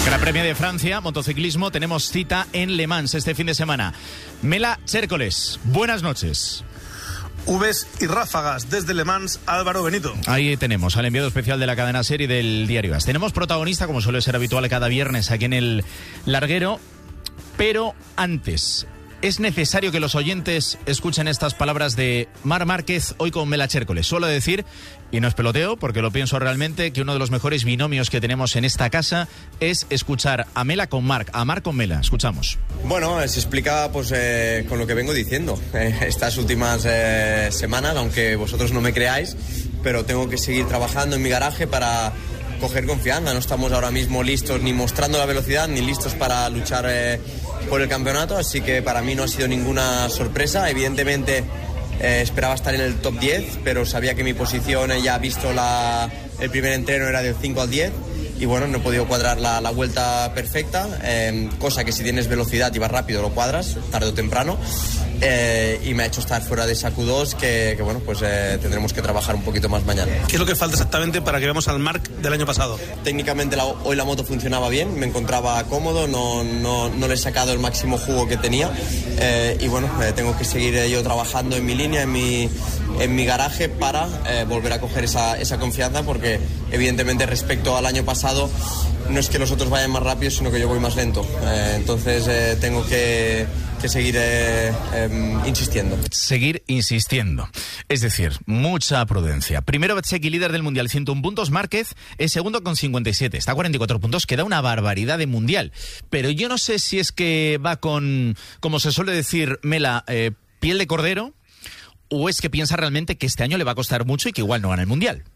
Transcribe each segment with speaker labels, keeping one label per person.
Speaker 1: Gran Premio de Francia, motociclismo, tenemos cita en Le Mans este fin de semana. Mela Chércoles, buenas noches.
Speaker 2: Vs y ráfagas desde Le Mans, Álvaro Benito.
Speaker 1: Ahí tenemos al enviado especial de la cadena SER y del Diario AS. Tenemos protagonista, como suele ser habitual cada viernes aquí en el Larguero, pero antes es necesario que los oyentes escuchen estas palabras de Marc Márquez hoy con Mela Chércoles. Suelo decir, y no es peloteo porque lo pienso realmente, que uno de los mejores binomios que tenemos en esta casa es escuchar a Mela con Marc, a Marc con Mela. Escuchamos.
Speaker 3: Bueno, se explica pues con lo que vengo diciendo estas últimas semanas, aunque vosotros no me creáis, pero tengo que seguir trabajando en mi garaje para coger confianza. No estamos ahora mismo listos ni mostrando la velocidad ni listos para luchar por el campeonato, así que para mí no ha sido ninguna sorpresa. Evidentemente esperaba estar en el top 10, pero sabía que mi posición, ya visto el primer entreno, era del 5 al 10 y bueno, no he podido cuadrar la vuelta perfecta, cosa que si tienes velocidad y vas rápido lo cuadras tarde o temprano, y me ha hecho estar fuera de esa Q2 que bueno, pues tendremos que trabajar un poquito más mañana.
Speaker 2: ¿Qué es lo que falta exactamente para que veamos al Marc del año pasado?
Speaker 3: Técnicamente hoy la moto funcionaba bien, me encontraba cómodo, no le he sacado el máximo jugo que tenía, y bueno, tengo que seguir yo trabajando en mi línea, en mi garaje para volver a coger esa confianza, porque evidentemente respecto al año pasado no es que los otros vayan más rápido, sino que yo voy más lento, entonces tengo que seguir insistiendo.
Speaker 1: Seguir insistiendo. Es decir, mucha prudencia. Primero Bezzecchi, líder del Mundial, 101 puntos. Márquez es segundo con 57. Está a 44 puntos. Queda una barbaridad de Mundial. Pero yo no sé si es que va con, como se suele decir, Mela, piel de cordero, o es que piensa realmente que este año le va a costar mucho y que igual no gana el Mundial.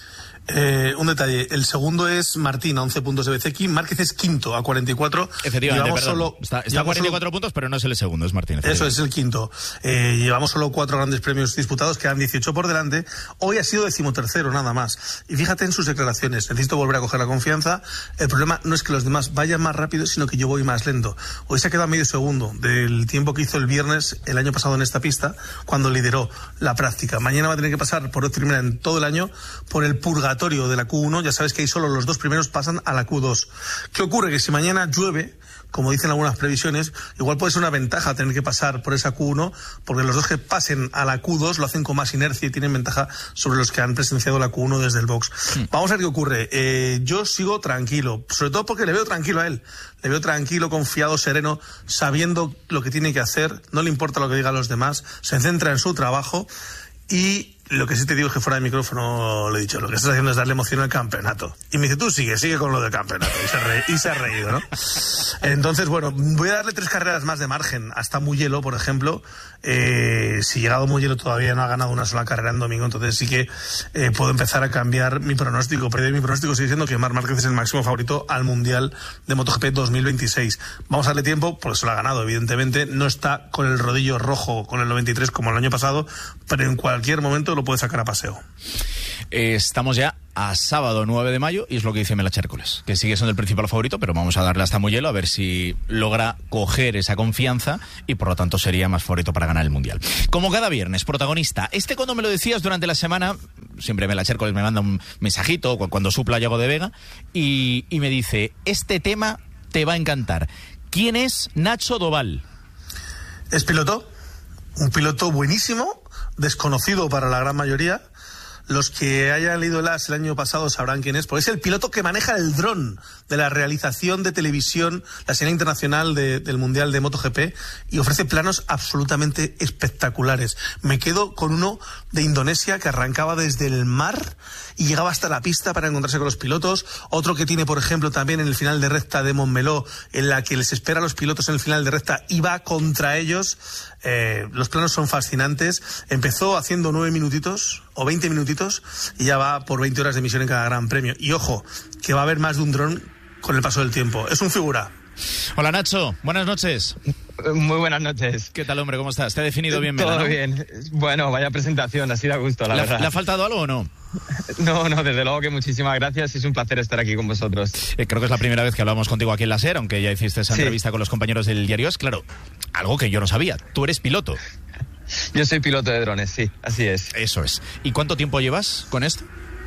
Speaker 2: Un detalle, el segundo es Martín a 11 puntos de Bezzecchi, Márquez es quinto a 44.
Speaker 1: Efectivamente, está a 44 puntos, pero no es el segundo, es Martín.
Speaker 2: Eso es el quinto. Llevamos solo 4 grandes premios disputados, quedan 18 por delante. Hoy ha sido 13º nada más. Y fíjate en sus declaraciones, necesito volver a coger la confianza. El problema no es que los demás vayan más rápido, sino que yo voy más lento. Hoy se ha quedado medio segundo del tiempo que hizo el viernes, el año pasado en esta pista, cuando lideró la práctica. Mañana va a tener que pasar por primera en todo el año por el purgatorio de la Q1, ya sabes que ahí solo los 2 primeros pasan a la Q2. ¿Qué ocurre? Que si mañana llueve, como dicen algunas previsiones, igual puede ser una ventaja tener que pasar por esa Q1, porque los dos que pasen a la Q2 lo hacen con más inercia y tienen ventaja sobre los que han presenciado la Q1 desde el box. Vamos a ver qué ocurre. Yo sigo tranquilo, sobre todo porque le veo tranquilo a él. Le veo tranquilo, confiado, sereno, sabiendo lo que tiene que hacer, no le importa lo que digan los demás, se centra en su trabajo. Y lo que sí te digo es que fuera de micrófono le he dicho, lo que estás haciendo es darle emoción al campeonato. Y me dice, tú sigue con lo del campeonato. Y se ha reído, ¿no? Entonces, bueno, voy a darle 3 carreras más de margen. Hasta Mugello, por ejemplo. Si llegado Mugello todavía no ha ganado una sola carrera en domingo, entonces sí que puedo empezar a cambiar mi pronóstico. Pero mi pronóstico sigue diciendo que Marc Márquez es el máximo favorito al Mundial de MotoGP 2026. Vamos a darle tiempo, porque se lo ha ganado, evidentemente. No está con el rodillo rojo, con el 93 como el año pasado, pero en cualquier momento lo puede sacar a paseo.
Speaker 1: Estamos ya a sábado 9 de mayo y es lo que dice Mela Chércoles, que sigue siendo el principal favorito, pero vamos a darle hasta Mugello a ver si logra coger esa confianza y por lo tanto sería más favorito para ganar el Mundial. Como cada viernes, protagonista. Cuando me lo decías durante la semana, siempre Mela Chércoles me manda un mensajito cuando supla Yago de Vega y me dice, este tema te va a encantar. ¿Quién es Nacho Doval?
Speaker 2: Es piloto, un piloto buenísimo, desconocido para la gran mayoría. Los que hayan leído el AS el año pasado sabrán quién es, porque es el piloto que maneja el dron de la realización de televisión, la señal internacional del Mundial de MotoGP, y ofrece planos absolutamente espectaculares. Me quedo con uno de Indonesia que arrancaba desde el mar y llegaba hasta la pista para encontrarse con los pilotos. Otro que tiene, por ejemplo, también en el final de recta de Montmeló, en la que les espera a los pilotos en el final de recta y va contra ellos. Los planos son fascinantes. Empezó haciendo 9 minutitos o 20 minutitos y ya va por 20 horas de emisión en cada gran premio. Y ojo, que va a haber más de un dron con el paso del tiempo. Es un figura.
Speaker 1: Hola Nacho, buenas noches.
Speaker 4: Muy buenas noches.
Speaker 1: ¿Qué tal, hombre? ¿Cómo estás? ¿Te ha definido bien?
Speaker 4: Todo
Speaker 1: Mela, ¿no?
Speaker 4: Bien. Bueno, vaya presentación, así da gusto, la verdad.
Speaker 1: ¿Le ha faltado algo o no?
Speaker 4: No, desde luego que muchísimas gracias. Es un placer estar aquí con vosotros.
Speaker 1: Creo que es la primera vez que hablamos contigo aquí en la SER, aunque ya hiciste esa entrevista con los compañeros del Diario AS. Claro, algo que yo no sabía. Tú eres piloto.
Speaker 4: Yo soy piloto de drones, sí, así es.
Speaker 1: Eso es. ¿Y cuánto tiempo llevas con esto?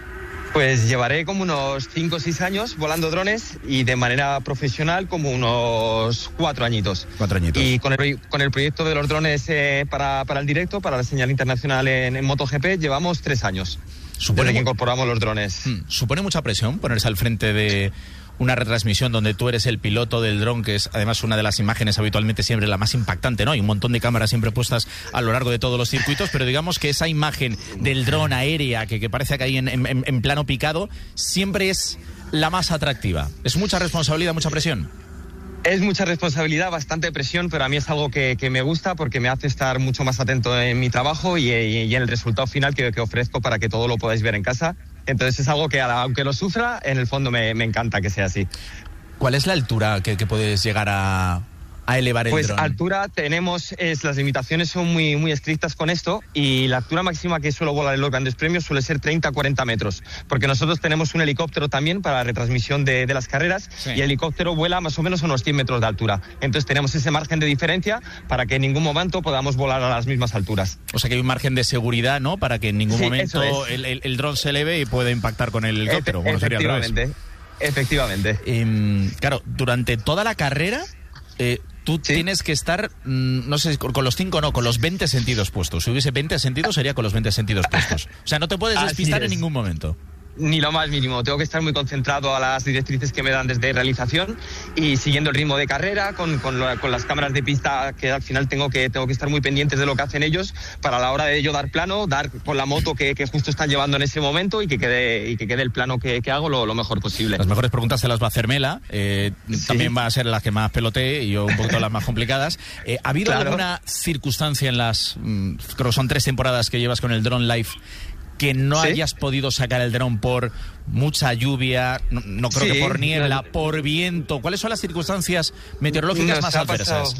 Speaker 4: Pues llevaré como unos 5 o 6 años volando drones y de manera profesional como unos 4 añitos.
Speaker 1: 4 añitos.
Speaker 4: Y con el proyecto de los drones para el directo, para la señal internacional en MotoGP, llevamos 3 años. Desde que incorporamos los drones.
Speaker 1: ¿Supone mucha presión ponerse al frente de una retransmisión donde tú eres el piloto del dron, que es además una de las imágenes habitualmente siempre la más impactante, ¿no? Hay un montón de cámaras siempre puestas a lo largo de todos los circuitos, pero digamos que esa imagen del dron aérea que parece que hay en plano picado siempre es la más atractiva. ¿Es mucha responsabilidad, mucha presión?
Speaker 4: Es mucha responsabilidad, bastante presión, pero a mí es algo que me gusta porque me hace estar mucho más atento en mi trabajo y en el resultado final que ofrezco para que todo lo podáis ver en casa. Entonces es algo que, aunque lo sufra, en el fondo me encanta que sea así.
Speaker 1: ¿Cuál es la altura que puedes llegar a elevar el dron?
Speaker 4: Pues altura tenemos, las limitaciones son muy, muy estrictas con esto, y la altura máxima que suelo volar en los grandes premios suele ser 30-40 metros, porque nosotros tenemos un helicóptero también para la retransmisión de las carreras, sí. Y el helicóptero vuela más o menos a unos 100 metros de altura. Entonces tenemos ese margen de diferencia para que en ningún momento podamos volar a las mismas alturas.
Speaker 1: O sea que hay un margen de seguridad, ¿no? Para que en ningún momento el dron se eleve y pueda impactar con el helicóptero. Bueno, sería al revés. Efectivamente. Claro, durante toda la carrera... Tú tienes que estar, no sé, con los 5 no, con los 20 sentidos puestos. Si hubiese 20 sentidos, sería con los 20 sentidos puestos. O sea, no te puedes despistar en ningún momento.
Speaker 4: Ni lo más mínimo. Tengo que estar muy concentrado a las directrices que me dan desde realización y siguiendo el ritmo de carrera, con las cámaras de pista, que al final tengo que estar muy pendientes de lo que hacen ellos para a la hora de yo dar plano, dar con la moto que justo están llevando en ese momento y que quede el plano que hago lo mejor posible. Las
Speaker 1: mejores preguntas se las va a hacer Mela. También va a ser las que más pelotee y yo un poquito las más complicadas. ¿Ha habido alguna circunstancia en las, creo que son 3 temporadas que llevas con el Drone Life, que no hayas podido sacar el dron por mucha lluvia, no creo que por niebla, por viento? ¿Cuáles son las circunstancias meteorológicas más adversas?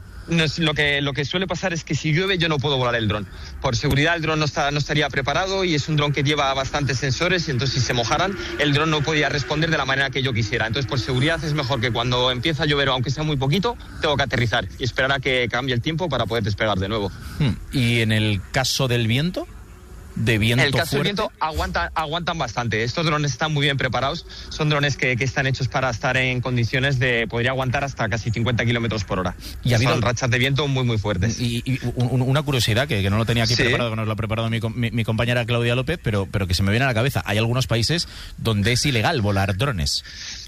Speaker 4: Lo que suele pasar es que si llueve yo no puedo volar el dron. Por seguridad el dron no estaría preparado, y es un dron que lleva bastantes sensores, y entonces si se mojaran el dron no podía responder de la manera que yo quisiera. Entonces por seguridad es mejor que cuando empieza a llover, aunque sea muy poquito, tengo que aterrizar y esperar a que cambie el tiempo para poder despegar de nuevo.
Speaker 1: ¿Y en el caso del viento? ¿De viento
Speaker 4: en el caso
Speaker 1: fuerte?
Speaker 4: del viento aguantan bastante. Estos drones están muy bien preparados. Son drones que están hechos para estar en condiciones de podría aguantar hasta casi 50 kilómetros por hora. Y son rachas de viento muy, muy fuertes.
Speaker 1: Y una curiosidad que no lo tenía aquí preparado, que nos lo ha preparado mi compañera Claudia López, pero que se me viene a la cabeza. Hay algunos países donde es ilegal volar drones.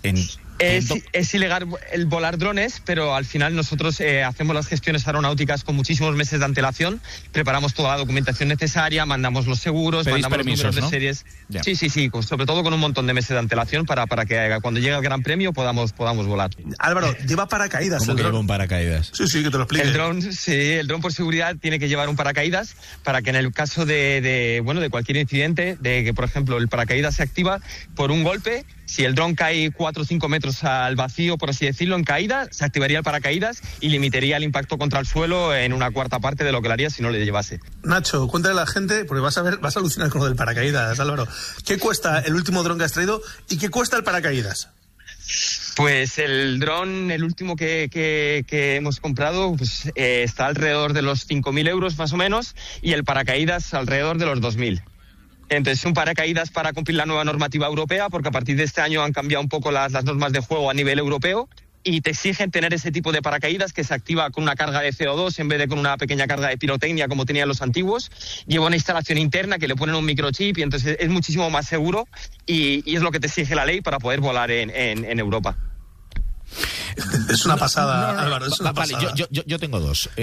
Speaker 4: Es ilegal el volar drones, pero al final nosotros hacemos las gestiones aeronáuticas con muchísimos meses de antelación, preparamos toda la documentación necesaria, mandamos los seguros, mandamos los números de series. Yeah. Sí, sobre todo con un montón de meses de antelación para que cuando llegue el Gran Premio podamos volar.
Speaker 2: Álvaro, lleva paracaídas.
Speaker 1: ¿Cómo que lleva un paracaídas?
Speaker 2: Sí, que te lo explique.
Speaker 4: El dron por seguridad tiene que llevar un paracaídas para que en el caso de cualquier incidente, de que por ejemplo el paracaídas se activa por un golpe. Si el dron cae 4 o 5 metros al vacío, por así decirlo, en caída, se activaría el paracaídas y limitaría el impacto contra el suelo en una cuarta parte de lo que lo haría si no le llevase.
Speaker 2: Nacho, cuéntale a la gente, porque vas a alucinar con lo del paracaídas, Álvaro. ¿Qué cuesta el último dron que has traído y qué cuesta el paracaídas?
Speaker 4: Pues el dron, el último que hemos comprado, pues está alrededor de los 5.000 euros más o menos, y el paracaídas alrededor de los 2.000. Entonces, un paracaídas para cumplir la nueva normativa europea, porque a partir de este año han cambiado un poco las normas de juego a nivel europeo, y te exigen tener ese tipo de paracaídas que se activa con una carga de CO2 en vez de con una pequeña carga de pirotecnia como tenían los antiguos. Lleva una instalación interna que le ponen un microchip, y entonces es muchísimo más seguro, y es lo que te exige la ley para poder volar en Europa.
Speaker 2: Es una pasada, Álvaro, es una pasada.
Speaker 1: Yo tengo 2.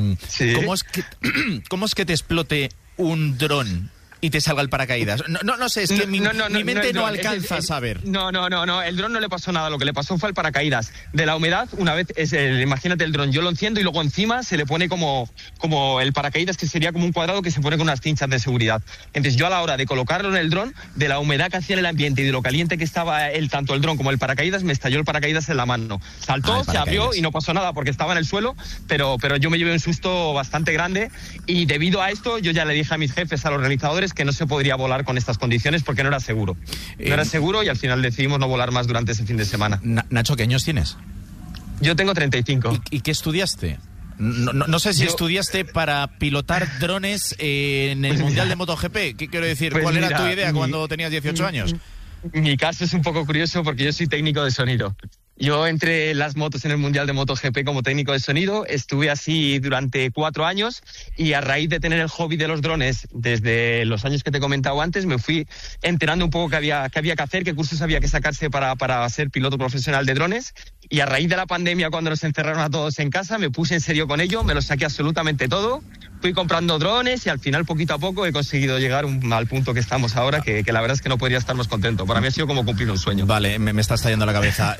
Speaker 1: ¿Cómo es que te explote un dron y te salga el paracaídas? No sé, es que mi mente no alcanza a saber.
Speaker 4: No, el dron no le pasó nada, lo que le pasó fue el paracaídas. De la humedad, una vez, imagínate el dron, yo lo enciendo y luego encima se le pone como el paracaídas, que sería como un cuadrado que se pone con unas cinchas de seguridad. Entonces yo a la hora de colocarlo en el dron, de la humedad que hacía en el ambiente y de lo caliente que estaba tanto el dron como el paracaídas, me estalló el paracaídas en la mano. Saltó, se abrió y no pasó nada porque estaba en el suelo, pero yo me llevé un susto bastante grande, y debido a esto yo ya le dije a mis jefes, a los realizadores, que no se podría volar con estas condiciones porque no era seguro. No era seguro, y al final decidimos no volar más durante ese fin de semana.
Speaker 1: Nacho, ¿qué años tienes?
Speaker 4: Yo tengo 35.
Speaker 1: ¿Y qué estudiaste? No sé si estudiaste para pilotar drones en el Mundial de MotoGP. ¿Qué quiero decir?
Speaker 4: Pues
Speaker 1: ¿Cuál
Speaker 4: mira,
Speaker 1: era tu idea cuando tenías 18 años?
Speaker 4: Mi caso es un poco curioso porque yo soy técnico de sonido. Yo entré en las motos en el Mundial de MotoGP como técnico de sonido, estuve así durante 4 años y a raíz de tener el hobby de los drones desde los años que te he comentado antes, me fui enterando un poco qué había que hacer, qué cursos había que sacarse para ser piloto profesional de drones, y a raíz de la pandemia, cuando nos encerraron a todos en casa, me puse en serio con ello, me lo saqué absolutamente todo, fui comprando drones y al final poquito a poco he conseguido llegar al punto que estamos ahora, que la verdad es que no podría estar más contento. Para mí ha sido como cumplir un sueño.
Speaker 1: Vale, me está estallando la cabeza.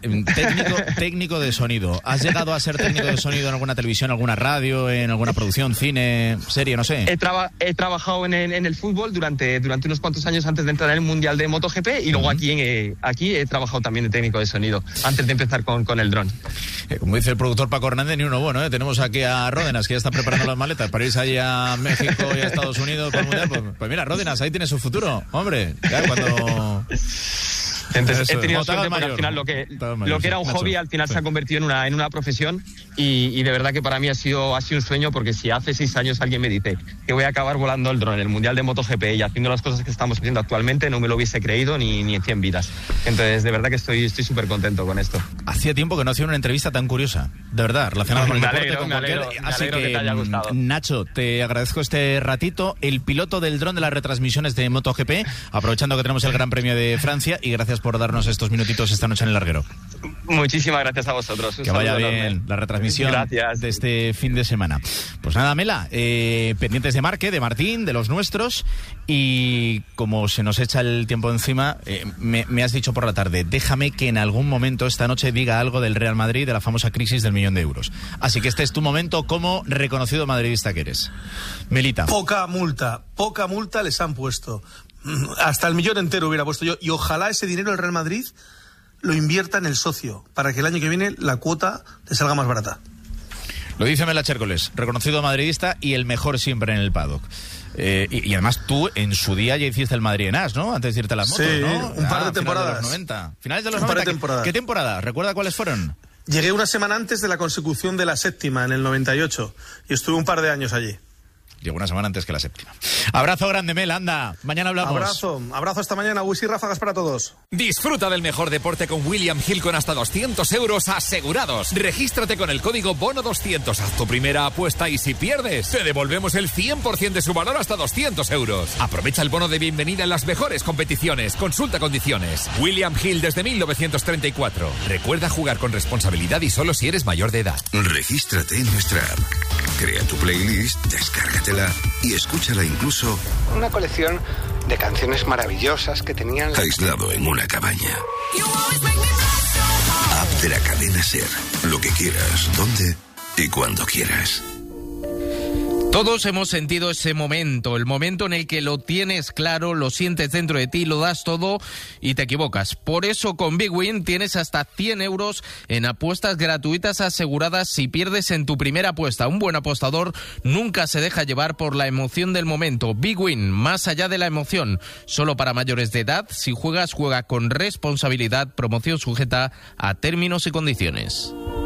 Speaker 1: Técnico de sonido. ¿Has llegado a ser técnico de sonido en alguna televisión, alguna radio, en alguna producción, cine, serie, no sé?
Speaker 4: He trabajado en el fútbol durante unos cuantos años antes de entrar en el Mundial de MotoGP y luego aquí he trabajado también de técnico de sonido antes de empezar con el dron.
Speaker 1: Como dice el productor Paco Hernández, ni uno bueno, ¿eh? Tenemos aquí a Ródenas, que ya está preparando las maletas para irse allí a México y a Estados Unidos para el Mundial. Pues mira, Ródenas, ahí tiene su futuro, hombre. Ya cuando...
Speaker 4: Entonces he tenido suerte porque al final lo que era un hobby al final se ha convertido en una profesión y de verdad que para mí ha sido un sueño, porque si hace 6 años alguien me dice que voy a acabar volando el dron en el Mundial de MotoGP y haciendo las cosas que estamos haciendo actualmente, no me lo hubiese creído ni en 100 vidas. Entonces de verdad que estoy súper contento con esto.
Speaker 1: Hacía tiempo que no hacía una entrevista tan curiosa, de verdad, relacionada con el deporte.
Speaker 4: Me alegro que te haya gustado.
Speaker 1: Nacho, te agradezco este ratito. El piloto del dron de las retransmisiones de MotoGP, aprovechando que tenemos el Gran Premio de Francia, y gracias por darnos estos minutitos esta noche en el larguero.
Speaker 4: Muchísimas gracias a vosotros.
Speaker 1: Que vaya bien la retransmisión de este fin de semana. Pues nada, Mela, pendientes de Marque, de Martín, de los nuestros, y como se nos echa el tiempo encima, me has dicho por la tarde, déjame que en algún momento esta noche diga algo del Real Madrid, de la famosa crisis del €1.000.000. Así que este es tu momento como reconocido madridista que eres. Melita.
Speaker 2: Poca multa les han puesto. Hasta el millón entero hubiera puesto yo, y ojalá ese dinero el Real Madrid lo invierta en el socio, para que el año que viene la cuota le salga más barata.
Speaker 1: Lo dice Mela Chércoles, reconocido madridista y el mejor siempre en el paddock. Y además tú en su día ya hiciste el Madrid en As, ¿no? Antes de irte a las motos,
Speaker 2: sí,
Speaker 1: ¿no?
Speaker 2: un par de temporadas.
Speaker 1: Finales de los 90.
Speaker 2: Temporadas.
Speaker 1: ¿Qué temporada? ¿Recuerda cuáles fueron?
Speaker 2: Llegué una semana antes de la consecución de la 7ª, en el 98, y estuve un par de años allí.
Speaker 1: Llegó una semana antes que la 7ª. Abrazo grande, Mel, anda. Mañana hablamos.
Speaker 2: Abrazo esta mañana. Whisky ráfagas para todos.
Speaker 5: Disfruta del mejor deporte con William Hill con hasta 200 euros asegurados. Regístrate con el código BONO200. Haz tu primera apuesta y si pierdes, te devolvemos el 100% de su valor hasta 200 euros. Aprovecha el bono de bienvenida en las mejores competiciones. Consulta condiciones. William Hill desde 1934. Recuerda jugar con responsabilidad y solo si eres mayor de edad.
Speaker 6: Regístrate en nuestra app. Crea tu playlist, descárgatela y escúchala incluso.
Speaker 7: Una colección de canciones maravillosas que tenían...
Speaker 6: aislado en una cabaña. App de la cadena SER. Lo que quieras, dónde y cuando quieras.
Speaker 8: Todos hemos sentido ese momento, el momento en el que lo tienes claro, lo sientes dentro de ti, lo das todo y te equivocas. Por eso con Big Win tienes hasta 100 euros en apuestas gratuitas aseguradas si pierdes en tu primera apuesta. Un buen apostador nunca se deja llevar por la emoción del momento. Big Win, más allá de la emoción. Solo para mayores de edad. Si juegas, juega con responsabilidad. Promoción sujeta a términos y condiciones.